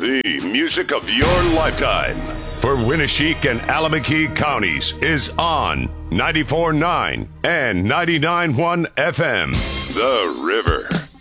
The music of your lifetime for Winneshiek and Alameda counties is on 94.9 and 99.1 FM. The River.